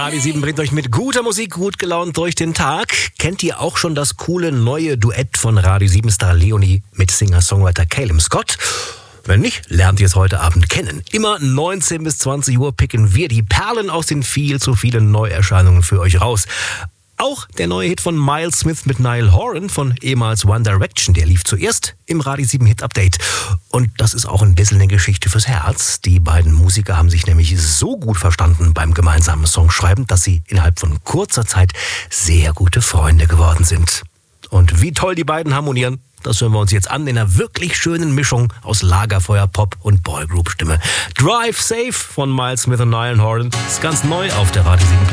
Radio 7 bringt euch mit guter Musik gut gelaunt durch den Tag. Kennt ihr auch schon das coole neue Duett von Radio 7-Star Leonie mit Singer-Songwriter Calum Scott? Wenn nicht, lernt ihr es heute Abend kennen. Immer 19 bis 20 Uhr picken wir die Perlen aus den viel zu vielen Neuerscheinungen für euch raus. Auch der neue Hit von Miles Smith mit Niall Horan von ehemals One Direction, der lief zuerst im Radio 7 Hit Update. Und das ist auch ein bisschen eine Geschichte fürs Herz. Die beiden Musiker haben sich nämlich so gut verstanden beim gemeinsamen Songschreiben, dass sie innerhalb von kurzer Zeit sehr gute Freunde geworden sind. Und wie toll die beiden harmonieren, das hören wir uns jetzt an in einer wirklich schönen Mischung aus Lagerfeuer, Pop und Boygroup-Stimme. Drive Safe von Miles Smith und Niall Horan ist ganz neu auf der Radio 7